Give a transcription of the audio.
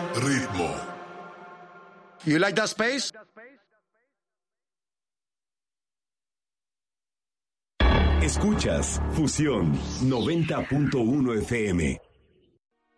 ritmo. You like that space? Escuchas Fusión 90.1 FM.